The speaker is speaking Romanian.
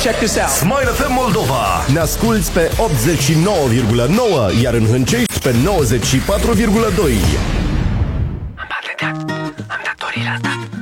check this out. Smile FM Moldova. Ne asculți pe 89,9, iar în Hâncești pe 94,2. Am dat datorii la stat.